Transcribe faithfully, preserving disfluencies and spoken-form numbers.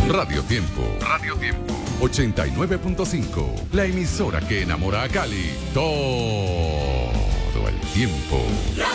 Radio Tiempo. Radio Tiempo. ochenta y nueve punto cinco. La emisora que enamora a Cali todo el tiempo.